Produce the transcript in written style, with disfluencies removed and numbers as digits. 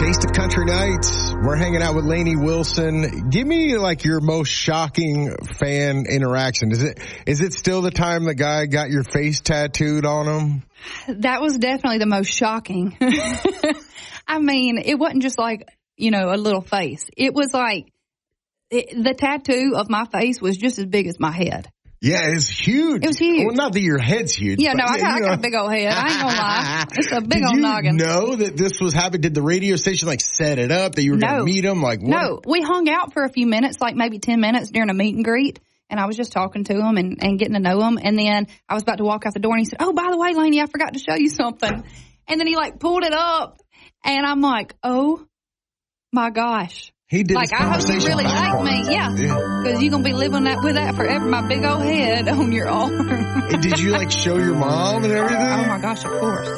Taste of Country Nights. We're hanging out with Lainey Wilson. Give me like your most shocking fan interaction. Is it still the time the guy got your face tattooed on him? That was definitely the most shocking. I mean, it wasn't just like, you know, a little face. It was like the tattoo of my face was just as big as my head. Yeah, it's huge. It was huge. Well, not that your head's huge. Yeah, no, I got a big old head. I ain't gonna lie. It's a big old noggin. Did you know that this was happening? Did the radio station like set it up that you were going to meet him? Like, what? No, we hung out for a few minutes, like maybe 10 minutes during a meet and greet. And I was just talking to him and getting to know him. And then I was about to walk out the door and he said, "Oh, by the way, Lainey, I forgot to show you something." And then he like pulled it up and I'm like, oh my gosh. He did like, I hope you really like me. Yeah. Because you're going to be living with that forever. My big old head on your arm. Did you like show your mom and everything? Oh my gosh, of course.